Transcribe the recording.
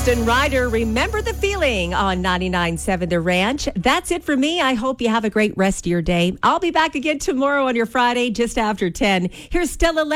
Austin Ryder, Remember the Feeling on 99.7 The Ranch. That's it for me. I hope you have a great rest of your day. I'll be back again tomorrow on your Friday just after 10. Here's Stella